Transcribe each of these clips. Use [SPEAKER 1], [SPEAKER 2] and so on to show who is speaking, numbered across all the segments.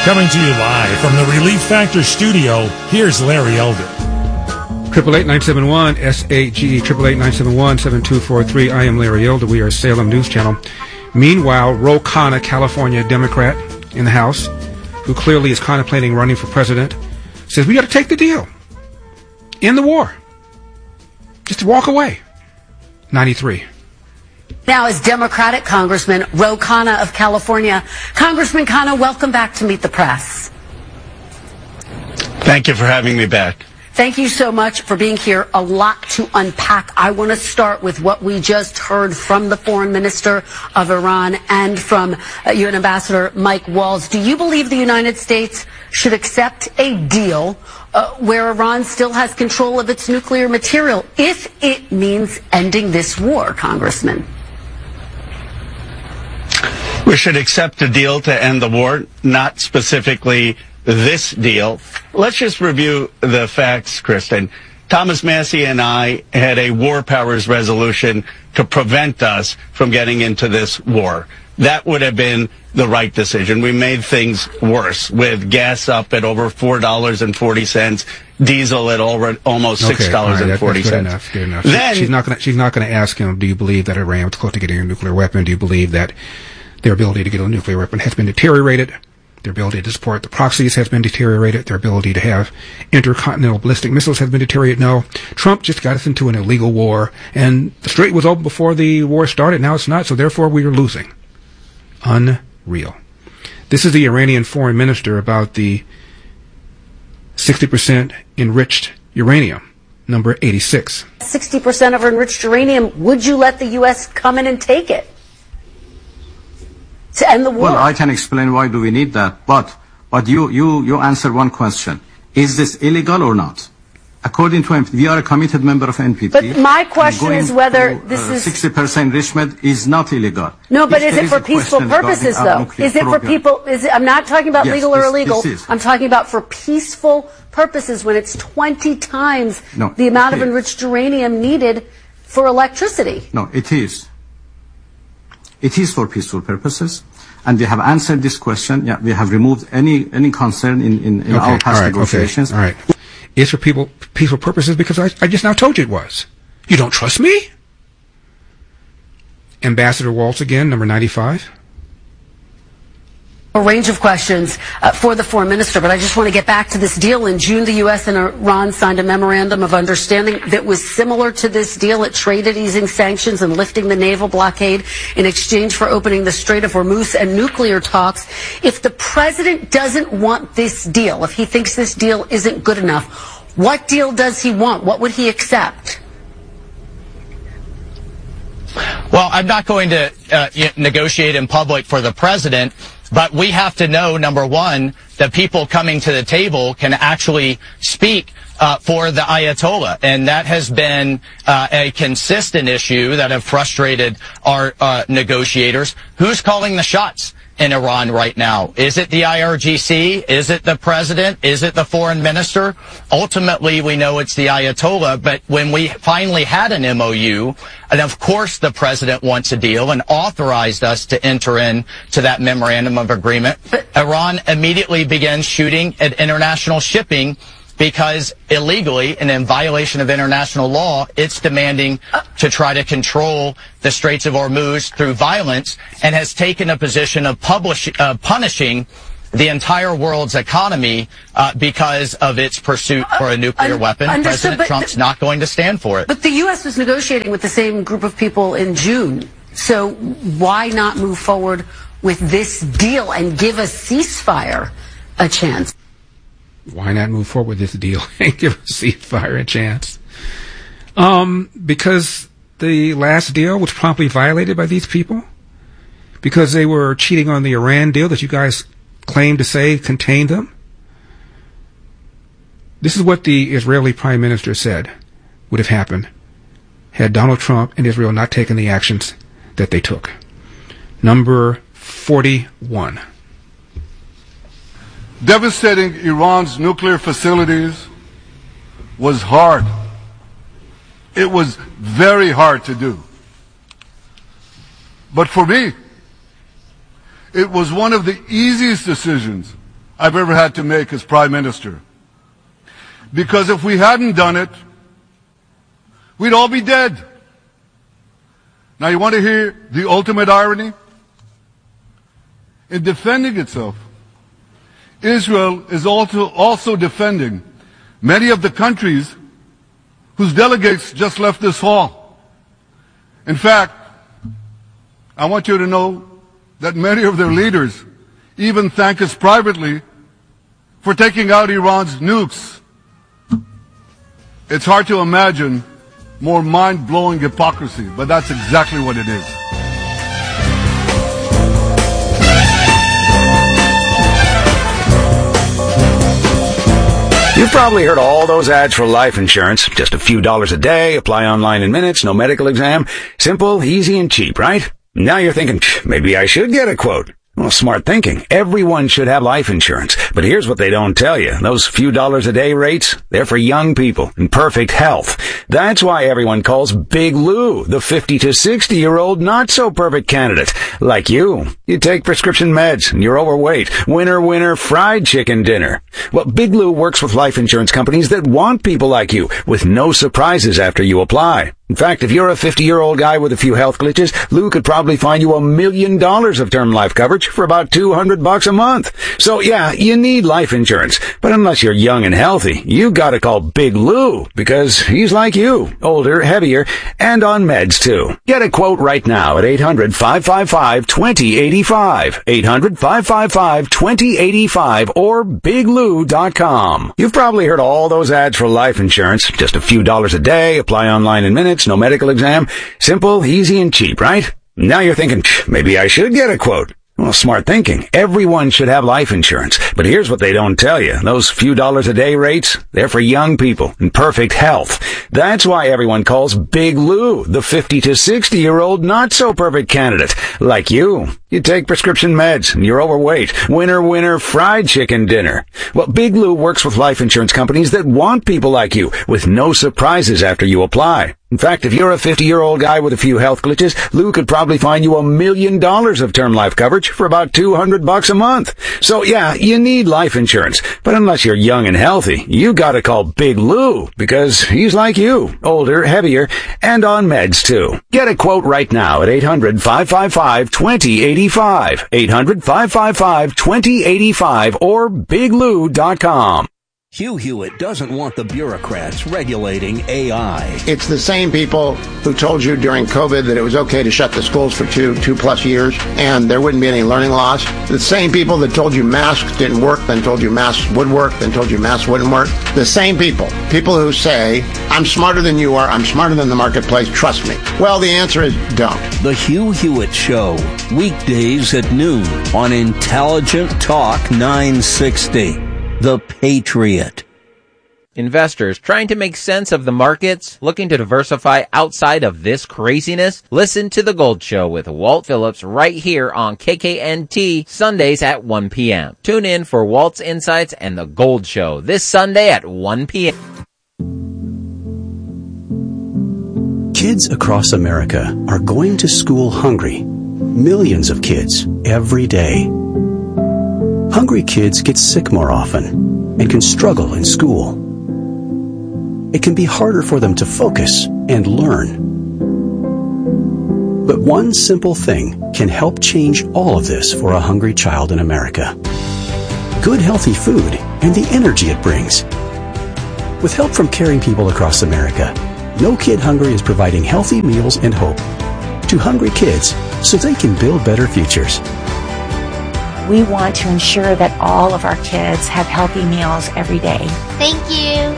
[SPEAKER 1] Coming to you live from the Relief Factor studio, here's Larry Elder.
[SPEAKER 2] 888-971-SAGE, 888-971-7243. I am Larry Elder. We are Salem News Channel. Meanwhile, Ro Khanna, California Democrat in the House, who clearly is contemplating running for president, says we got to take the deal. End the war. Just walk away. 93.
[SPEAKER 3] Now is Democratic Congressman Ro Khanna of California. Congressman Khanna, welcome back to Meet the Press.
[SPEAKER 4] Thank you for having me back.
[SPEAKER 3] Thank you so much for being here. A lot to unpack. I want to start with what we just heard from the foreign minister of Iran and from UN Ambassador Mike Waltz. Do you believe the United States should accept a deal where Iran still has control of its nuclear material if it means ending this war, Congressman?
[SPEAKER 4] We should accept a deal to end the war, not specifically this deal. Let's just review the facts, Kristen. Thomas Massie and I had a war powers resolution to prevent us from getting into this war. That would have been the right decision. We made things worse with gas up at over $4.40, diesel at almost $6.40.
[SPEAKER 2] Good enough. Then she's not going to ask him, do you believe that Iran was close to getting a nuclear weapon? Do you believe that their ability to get a nuclear weapon has been deteriorated? Their ability to support the proxies has been deteriorated. Their ability to have intercontinental ballistic missiles has been deteriorated. No. Trump just got us into an illegal war, and the strait was open before the war started. Now it's not, so therefore we are losing. Unreal. This is the Iranian foreign minister about the 60% enriched uranium, number 86.
[SPEAKER 3] 60% of enriched uranium. Would you let the U.S. come in and take it to end the war?
[SPEAKER 5] Well, I can explain why do we need that, but you answer one question: is this illegal or not? According to NPT, we are a committed member of NPT.
[SPEAKER 3] But my question is whether this is
[SPEAKER 5] 60% enrichment is not illegal.
[SPEAKER 3] No, but is it for peaceful purposes, though? Is it for people? I'm not talking about legal or illegal. I'm talking about for peaceful purposes when it's 20 times the amount of enriched uranium needed for electricity.
[SPEAKER 5] No, it is. It is for peaceful purposes, and we have answered this question. Yeah, we have removed any concern in our past negotiations.
[SPEAKER 2] All right. It's for peaceful purposes because I just now told you it was. You don't trust me? Ambassador Waltz again, number 95.
[SPEAKER 3] A range of questions for the foreign minister, but I just want to get back to this deal. In June, the U.S. and Iran signed a memorandum of understanding that was similar to this deal. It traded easing sanctions and lifting the naval blockade in exchange for opening the Strait of Hormuz and nuclear talks. If the president doesn't want this deal, if he thinks this deal isn't good enough, what deal does he want? What would he accept?
[SPEAKER 6] Well, I'm not going to negotiate in public for the president. But we have to know, number one, that people coming to the table can actually speak for the Ayatollah. And that has been a consistent issue that have frustrated our negotiators. Who's calling the shots in Iran right now? Is it the IRGC? Is it the president? Is it the foreign minister? Ultimately, we know it's the Ayatollah. But when we finally had an MOU, and of course the president wants a deal and authorized us to enter into that memorandum of agreement, Iran immediately began shooting at international shipping because illegally and in violation of international law, it's demanding to try to control the Straits of Hormuz through violence and has taken a position of punishing the entire world's economy because of its pursuit for a nuclear weapon. President Trump's not going to stand for it.
[SPEAKER 3] But the U.S. was negotiating with the same group of people in June. So why not move forward with this deal and give a ceasefire a chance?
[SPEAKER 2] Why not move forward with this deal and give a ceasefire a chance? Because the last deal was promptly violated by these people? Because they were cheating on the Iran deal that you guys claim to say contained them? This is what the Israeli Prime Minister said would have happened had Donald Trump and Israel not taken the actions that they took. Number 41.
[SPEAKER 7] Devastating Iran's nuclear facilities was hard. It was very hard to do. But for me, it was one of the easiest decisions I've ever had to make as Prime Minister. Because if we hadn't done it, we'd all be dead. Now you want to hear the ultimate irony? In defending itself, Israel is also defending many of the countries whose delegates just left this hall. In fact, I want you to know that many of their leaders even thank us privately for taking out Iran's nukes. It's hard to imagine more mind-blowing hypocrisy, but that's exactly what it is.
[SPEAKER 8] You've probably heard all those ads for life insurance. Just a few dollars a day, apply online in minutes, no medical exam. Simple, easy, and cheap, right? Now you're thinking, maybe I should get a quote. Well, smart thinking. Everyone should have life insurance. But here's what they don't tell you. Those few dollars a day rates, they're for young people in perfect health. That's why everyone calls Big Lou the 50 to 60-year-old not-so-perfect candidate. Like you. You take prescription meds and you're overweight. Winner, winner, fried chicken dinner. Well, Big Lou works with life insurance companies that want people like you with no surprises after you apply. In fact, if you're a 50-year-old guy with a few health glitches, Lou could probably find you $1 million of term life coverage for about $200 a month. So yeah, you need life insurance. But unless you're young and healthy, you gotta call Big Lou because he's like you, older, heavier, and on meds too. Get a quote right now at 800-555-2085. 800-555-2085 or biglou.com. You've probably heard all those ads for life insurance. Just a few dollars a day, apply online in minutes, no medical exam. Simple, easy, and cheap, right? Now you're thinking, maybe I should get a quote. Well, smart thinking. Everyone should have life insurance. But here's what they don't tell you. Those few dollars a day rates, they're for young people in perfect health. That's why everyone calls Big Lou the 50 to 60-year-old not-so-perfect candidate. Like you. You take prescription meds and you're overweight. Winner, winner, fried chicken dinner. Well, Big Lou works with life insurance companies that want people like you with no surprises after you apply. In fact, if you're a 50-year-old guy with a few health glitches, Lou could probably find you $1 million of term life coverage for about $200 a month. So yeah, you need life insurance. But unless you're young and healthy, you gotta call Big Lou because he's like you, older, heavier, and on meds too. Get a quote right now at 800-555-2085. 800-555-2085 or biglou.com.
[SPEAKER 9] Hugh Hewitt doesn't want the bureaucrats regulating AI.
[SPEAKER 10] It's the same people who told you during COVID that it was okay to shut the schools for two plus years and there wouldn't be any learning loss. The same people that told you masks didn't work, then told you masks would work, then told you masks wouldn't work. The same people who say, I'm smarter than you are, I'm smarter than the marketplace, trust me. Well, the answer is don't.
[SPEAKER 9] The Hugh Hewitt Show, weekdays at noon on Intelligent Talk 960. The Patriot.
[SPEAKER 11] Investors trying to make sense of the markets, looking to diversify outside of this craziness? Listen to The Gold Show with Walt Phillips right here on KKNT Sundays at 1 p.m. Tune in for Walt's Insights and The Gold Show this Sunday at 1 p.m.
[SPEAKER 12] Kids across America are going to school hungry. Millions of kids every day. Hungry kids get sick more often and can struggle in school. It can be harder for them to focus and learn. But one simple thing can help change all of this for a hungry child in America. Good healthy food and the energy it brings. With help from caring people across America, No Kid Hungry is providing healthy meals and hope to hungry kids so they can build better futures.
[SPEAKER 13] We want to ensure that all of our kids have healthy meals every day.
[SPEAKER 14] Thank you.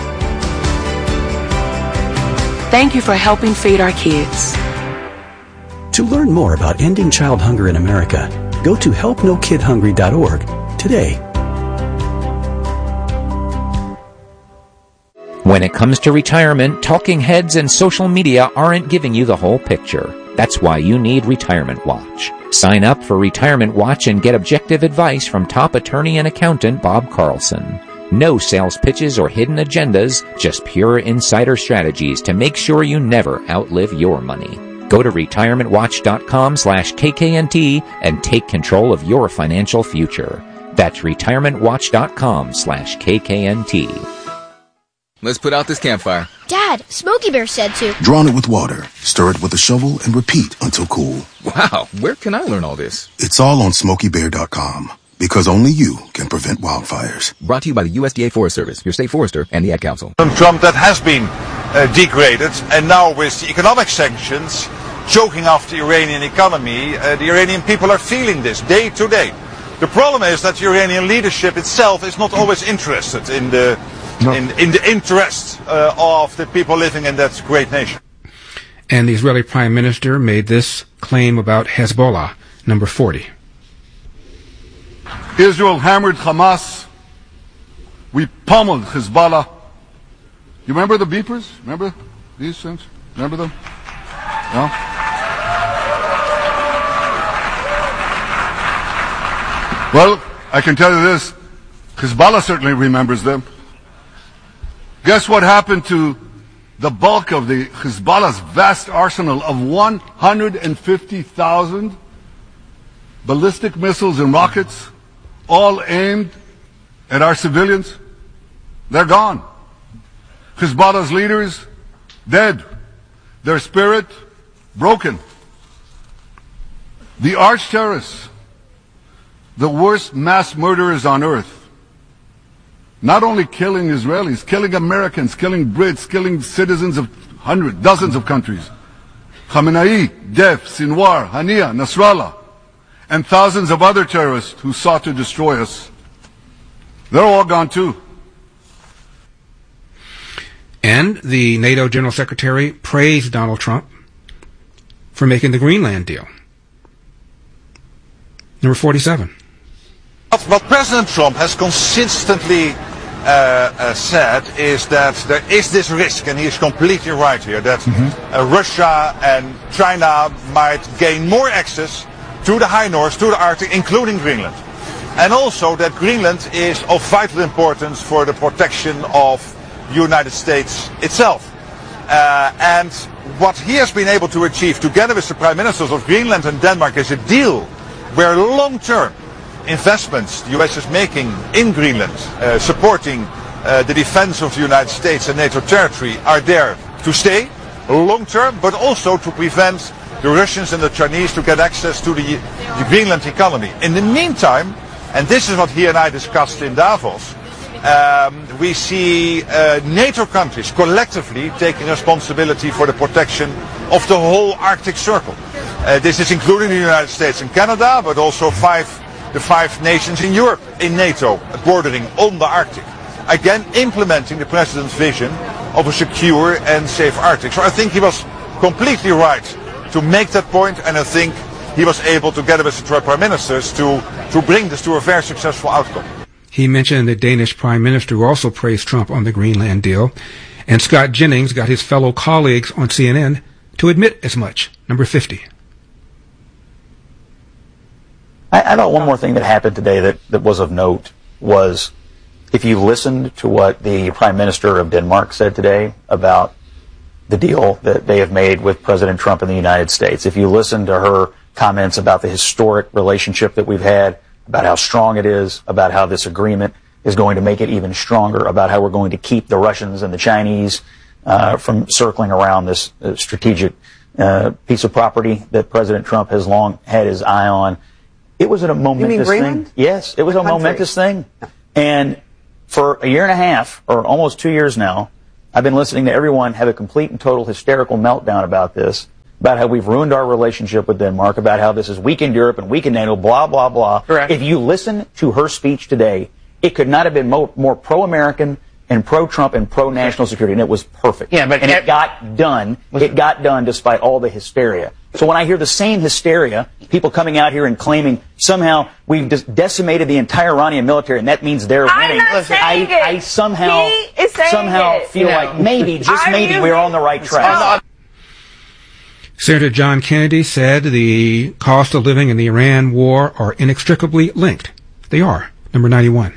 [SPEAKER 15] Thank you for helping feed our kids.
[SPEAKER 12] To learn more about ending child hunger in America, go to helpnokidhungry.org today.
[SPEAKER 16] When it comes to retirement, talking heads and social media aren't giving you the whole picture. That's why you need Retirement Watch. Sign up for Retirement Watch and get objective advice from top attorney and accountant Bob Carlson. No sales pitches or hidden agendas, just pure insider strategies to make sure you never outlive your money. Go to retirementwatch.com/KKNT and take control of your financial future. That's retirementwatch.com/KKNT.
[SPEAKER 14] Let's put out this campfire.
[SPEAKER 17] Dad, Smokey Bear said to.
[SPEAKER 18] Drown it with water, stir it with a shovel, and repeat until cool.
[SPEAKER 14] Wow, where can I learn all this?
[SPEAKER 18] It's all on SmokeyBear.com, because only you can prevent wildfires.
[SPEAKER 14] Brought to you by the USDA Forest Service, your state forester, and the Ad Council.
[SPEAKER 19] Trump that has been degraded, and now with the economic sanctions choking off the Iranian economy, the Iranian people are feeling this day to day. The problem is that the Iranian leadership itself is not always interested in the interest of the people living in that great nation.
[SPEAKER 2] And the Israeli Prime Minister made this claim about Hezbollah, number 40.
[SPEAKER 7] Israel hammered Hamas. We pummeled Hezbollah. You remember the beepers? Remember these things? Remember them? No? Well, I can tell you this. Hezbollah certainly remembers them. Guess what happened to the bulk of the Hezbollah's vast arsenal of 150,000 ballistic missiles and rockets, all aimed at our civilians? They're gone. Hezbollah's leaders, dead. Their spirit, broken. The arch terrorists, the worst mass murderers on earth, not only killing Israelis, killing Americans, killing Brits, killing citizens of dozens of countries. Khamenei, Deif, Sinwar, Hania, Nasrallah, and thousands of other terrorists who sought to destroy us. They're all gone too.
[SPEAKER 2] And the NATO General Secretary praised Donald Trump for making the Greenland deal. Number 47.
[SPEAKER 19] What President Trump has consistently said is that there is this risk, and he is completely right here, that Russia and China might gain more access to the high north, to the Arctic, including Greenland. And also that Greenland is of vital importance for the protection of the United States itself. And what he has been able to achieve together with the Prime Ministers of Greenland and Denmark is a deal where long-term investments the US is making in Greenland, supporting the defense of the United States and NATO territory, are there to stay long-term, but also to prevent the Russians and the Chinese to get access to the Greenland economy. In the meantime, and this is what he and I discussed in Davos, we see NATO countries collectively taking responsibility for the protection of the whole Arctic Circle. This is including the United States and Canada, but also the five nations in Europe, in NATO, bordering on the Arctic. Again, implementing the President's vision of a secure and safe Arctic. So I think he was completely right to make that point, and I think he was able, together with the Prime Ministers, to bring this to a very successful outcome.
[SPEAKER 2] He mentioned the Danish Prime Minister, who also praised Trump on the Greenland deal, and Scott Jennings got his fellow colleagues on CNN to admit as much. Number 50.
[SPEAKER 20] I thought one more thing that happened today that was of note was, if you listened to what the Prime Minister of Denmark said today about the deal that they have made with President Trump in the United States, if you listened to her comments about the historic relationship that we've had, about how strong it is, about how this agreement is going to make it even stronger, about how we're going to keep the Russians and the Chinese from circling around this strategic piece of property that President Trump has long had his eye on. It was a momentous thing. Yes, it was a momentous thing. And for a year and a half, or almost 2 years now, I've been listening to everyone have a complete and total hysterical meltdown about this, about how we've ruined our relationship with Denmark, about how this has weakened Europe and weakened NATO, blah, blah, blah. Correct. If you listen to her speech today, it could not have been more pro-American and pro-Trump and pro-national security, and it was perfect. Yeah, but it got done. It got done despite all the hysteria. So when I hear the same hysteria, people coming out here and claiming somehow we've decimated the entire Iranian military and that means they're winning, I somehow feel like maybe, just maybe, we're on the right track.
[SPEAKER 2] Senator John Kennedy said the cost of living and the Iran war are inextricably linked. They are. Number 91.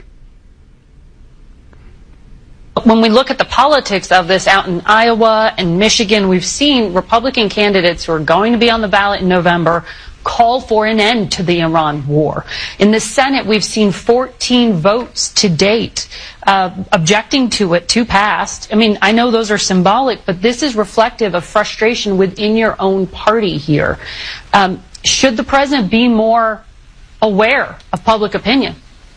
[SPEAKER 21] When we look at the politics of this out in Iowa and Michigan, we've seen Republican candidates who are going to be on the ballot in November call for an end to the Iran war. In the Senate, we've seen 14 votes to date objecting to it to pass. I mean, I know those are symbolic, but this is reflective of frustration within your own party here. Should the president be more aware of public opinion?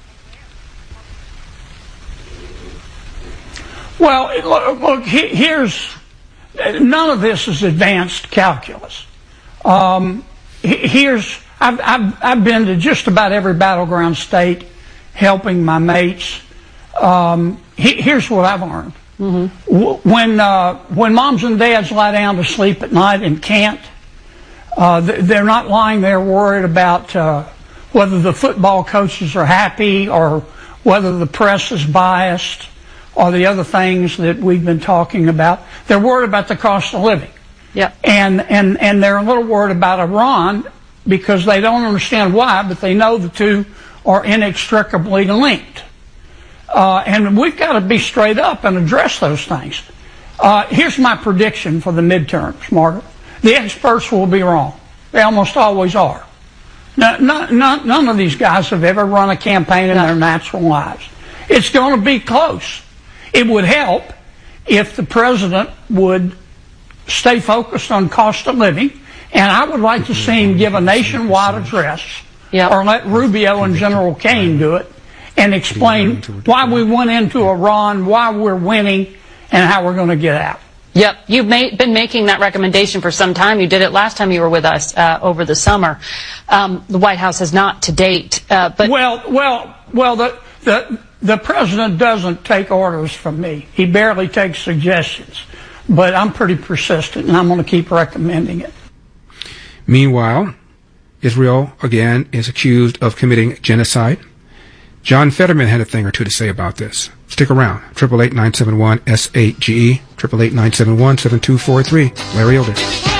[SPEAKER 1] Well, look, here's, none of this is advanced calculus. I've been to just about every battleground state helping my mates. Here's what I've learned. When moms and dads lie down to sleep at night and can't, they're not lying there worried about whether the football coaches are happy or whether the press is biased or the other things that we've been talking about. They're worried about the cost of living.
[SPEAKER 21] Yep.
[SPEAKER 1] And they're a little worried about Iran because they don't understand why, but they know the two are inextricably linked. And we've got to be straight up and address those things. Here's my prediction for the midterms, Margaret. The experts will be wrong. They almost always are. None of these guys have ever run a campaign in their natural lives. It's going to be close. It would help if the president would stay focused on cost of living, and I would like to see him give a nationwide address, or let Rubio and General Kane do it, and explain why we went into Iran, why we're winning, and how we're going to get out.
[SPEAKER 21] Yep, you've been making that recommendation for some time. You did it last time you were with us over the summer. The White House has not to date. But the president doesn't take orders from me. He barely takes suggestions. But I'm pretty persistent, and I'm going to keep recommending it.
[SPEAKER 2] Meanwhile, Israel, again, is accused of committing genocide. John Fetterman had a thing or two to say about this. Stick around. 888-971-SAGE, 888-971-7243. Larry Elder.